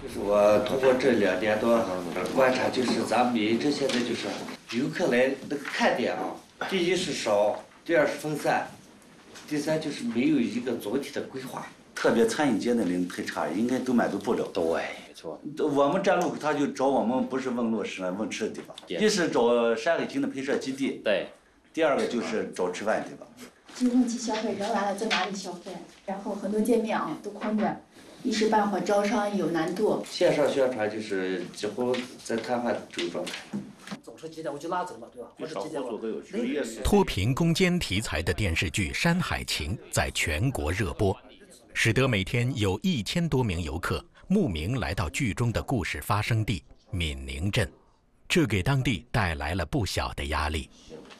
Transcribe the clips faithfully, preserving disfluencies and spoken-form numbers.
就是我通过这两年多观察，就是咱们民政现在就是游客来那个看点啊，第一是少，第二是分散，第三就是没有一个总体的规划。 特别餐饮界的人太差，应该都满足不了。 对，没错。 我们站路他就找我们，不是问落实了，问吃的地方。一是找山海情的拍摄基地， 对。 第二个就是找吃饭的地方。 集中去消费，人来了在哪里消费？然后很多店面啊都空着。一时半会儿招商有难度， 线上宣传就是几乎在瘫痪这个状态。 走出几点我就拉走了，对吧？或者几点我脱贫攻坚题材的电视剧《山海情》在全国热播，使得每天有一千多名游客慕名来到剧中的故事发生地闽宁镇，这给当地带来了不小的压力。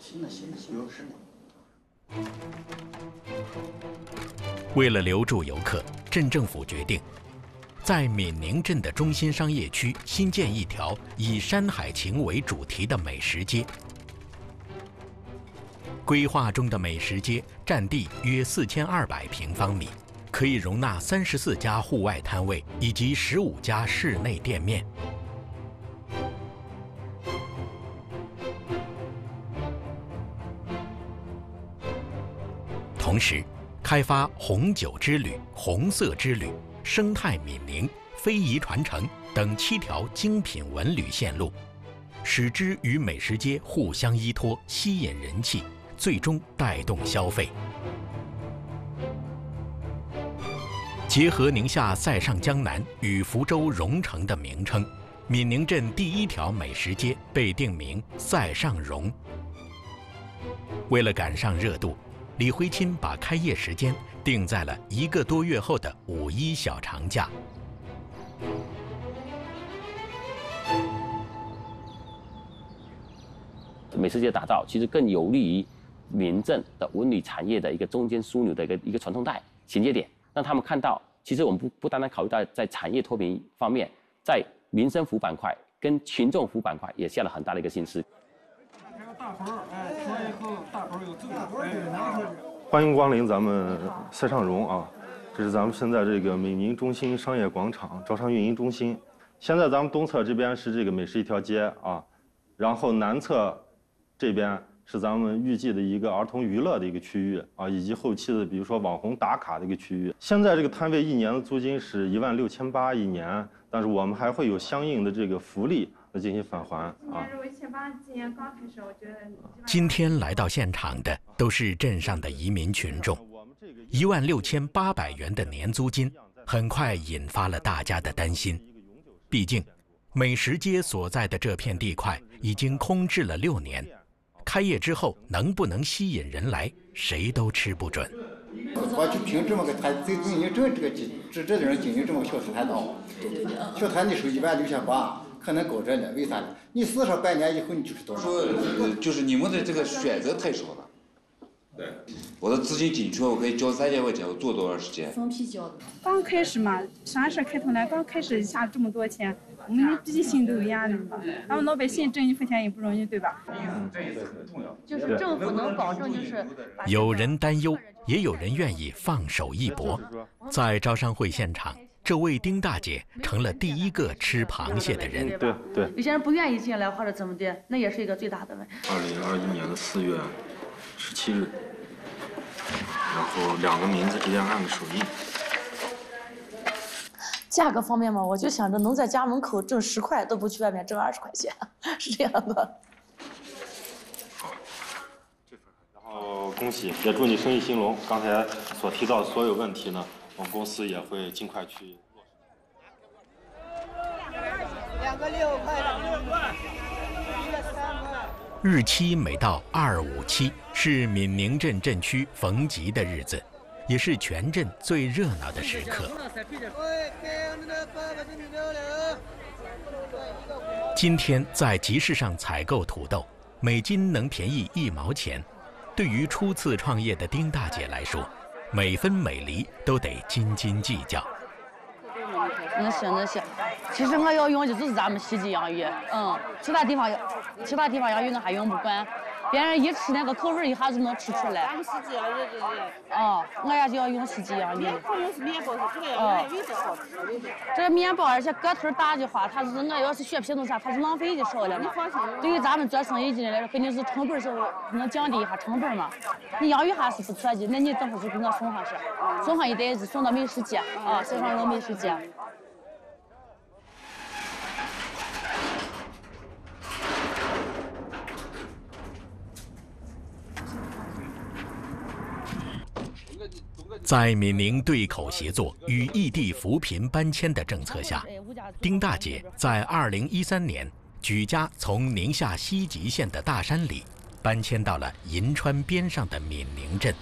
为了留住游客，镇政府决定在闽宁镇的中心商业区新建一条以山海情为主题的美食街。规划中的美食街占地约四千二百平方米，可以容纳三十四家户外摊位以及十五家室内店面。同时，开发红酒之旅、红色之旅、生态闽宁、非遗传承等七条精品文旅线路，使之与美食街互相依托，吸引人气，最终带动消费。结合宁夏塞上江南与福州蓉城的名称，闽宁镇第一条美食街被定名塞上蓉。为了赶上热度，李辉钦把开业时间定在了一个多月后的五一小长假。 美食街打造其实更有利于闽镇的文旅产业的一个中间枢纽的一个一个传送带衔接点，让他们看到，其实我们不不单单考虑到在产业脱贫方面，在民生服务板块跟群众服务板块也下了很大的一个心思。 欢迎光临咱们塞上蓉啊，这是咱们现在这个闽宁中心商业广场招商运营中心。现在咱们东侧这边是这个美食一条街啊，然后南侧这边是咱们预计的一个儿童娱乐的一个区域啊，以及后期的比如说网红打卡的一个区域。现在这个摊位一年的租金是一万六千八一年，但是我们还会有相应的这个福利来进行返还啊。 今天来到现场的都是镇上的移民群众，一万六千八百元的年租金很快引发了大家的担心。毕竟，美食街所在的这片地块已经空置了六年，开业之后能不能吸引人来，谁都吃不准。 我就凭这么个摊，这你这这个这这点人经营这么个小摊子，小摊子收一万六千八。可能高着呢，为啥呢？你四十半年以后，你就是多少？ 说就是你们的这个选择太少了。对，我的资金进去，我可以交三千块钱，我做多长时间？ 分批交的。 刚开始嘛，啥事开头来，刚开始下这么多钱，我们自己心都有压力吧。咱们老百姓挣一分钱也不容易，对吧？ 嗯，这也很重要。 就是政府能保证，就是有人担忧，也有人愿意放手一搏。在招商会现场，这位丁大姐成了第一个吃螃蟹的人。 对对， 有些人不愿意进来或者怎么的，那也是一个最大的问题。 二零二一年的四月十七日，然后两个名字之间按个手印。 价格方面嘛，我就想着能在家门口挣十块，都不去外面挣二十块钱，是这样的。 好，这份，然后恭喜，也祝你生意兴隆。刚才所提到的所有问题呢，我们公司也会尽快去落实。 两个六块，两个六块，一个三块。 日期每到二五七是闽宁镇镇区逢集的日子，也是全镇最热闹的时刻。今天在集市上采购土豆，每斤能便宜一毛钱。对于初次创业的丁大姐来说，每分每厘都得斤斤计较。 那行那行，其实我要用的就是咱们西极养鱼，嗯，其他地方其他地方养鱼我还用不惯， 别人一吃那个口味一下子能吃出来。 咱们是这样的，就是哦，我也就要用是这样的。 面包是面包，这个要味道好吃。 这个面包，而且个头大的话，它是我要是血皮弄啥，它是浪费的少了嘛。对于咱们做生意的人来说，肯定是成本是能降低一下成本嘛。你养鱼还是不错的，那你等会儿就给我送上去，送上一袋子，送到美食街啊，塞上荣美食街。 在闽宁对口协作与异地扶贫搬迁的政策下，丁大姐在二零一三年举家从宁夏西吉县的大山里搬迁到了银川边上的闽宁镇。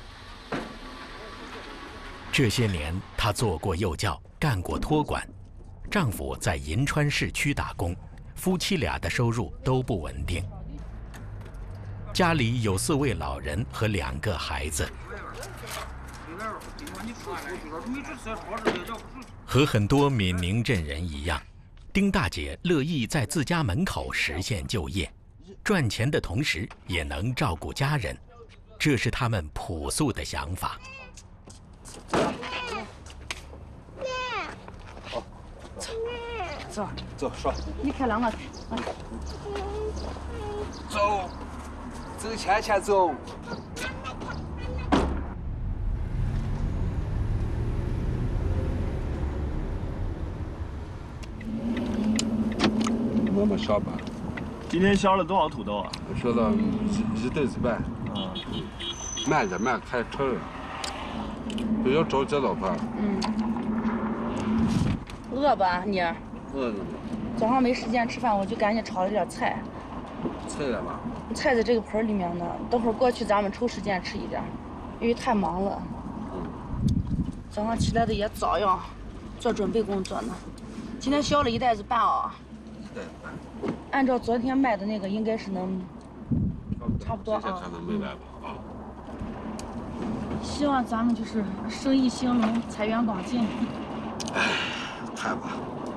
这些年，她做过幼教，干过托管，丈夫在银川市区打工，夫妻俩的收入都不稳定。家里有四位老人和两个孩子。和很多闽宁镇人一样，丁大姐乐意在自家门口实现就业，赚钱的同时也能照顾家人，这是他们朴素的想法。 走走，说。 你开两个。 走，走前前走。我们上班。 今天销了多少土豆啊？ 销了一一袋子半。嗯。慢点慢，开车。不要着急，老婆。 嗯。饿吧你？ 饿了。 早上没时间吃饭，我就赶紧炒了点菜。 菜了吗？ 菜在这个盆里面呢，等会儿过去咱们抽时间吃一点，因为太忙了。 嗯。 早上起来的也早呀，做准备工作呢。今天销了一袋子半啊。 一袋子半。 按照昨天卖的那个，应该是能差不多啊。 才能卖完吧啊。 希望咱们就是生意兴隆，财源广进。 哎，看吧。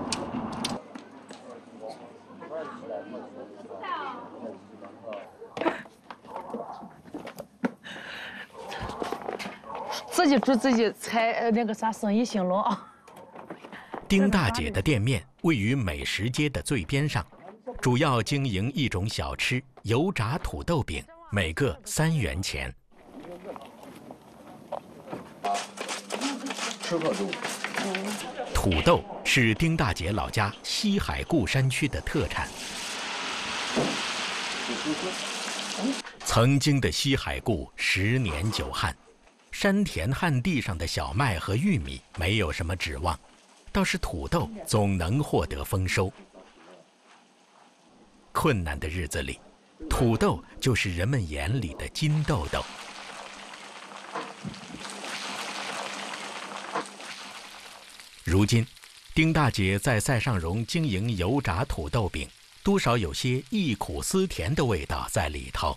自己祝自己财那个啥生意兴隆啊。 丁大姐的店面位于美食街的最边上，主要经营一种小吃——油炸土豆饼，每个三元钱。 吃个肉。 土豆是丁大姐老家西海固山区的特产。曾经的西海固十年久旱，山田旱地上的小麦和玉米没有什么指望，倒是土豆总能获得丰收。困难的日子里，土豆就是人们眼里的金豆豆。如今，丁大姐在赛上荣经营油炸土豆饼，多少有些忆苦思甜的味道在里头。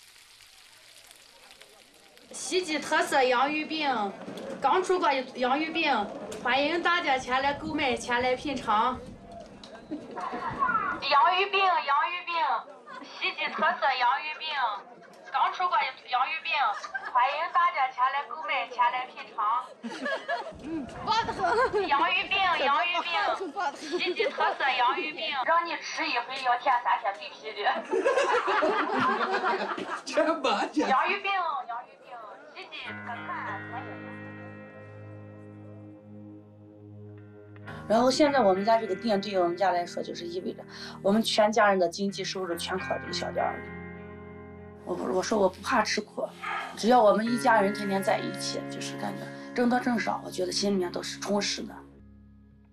西吉特色洋芋饼，刚出锅洋芋饼，欢迎大家前来购买，前来品尝。洋芋饼，洋芋饼，西吉特色洋芋饼，刚出锅洋芋饼，欢迎大家前来购买，前来品尝。嗯，洋芋饼，洋芋饼，西吉特色洋芋饼，让你吃一回要舔三天嘴皮的。 这嘛去？ 洋芋饼，洋芋饼，西吉特色。然后现在我们家这个店对于我们家来说，就是意味着我们全家人的经济收入全靠这个小店儿。我我说我不怕吃苦，只要我们一家人天天在一起，就是感觉挣多挣少，我觉得心里面都是充实的。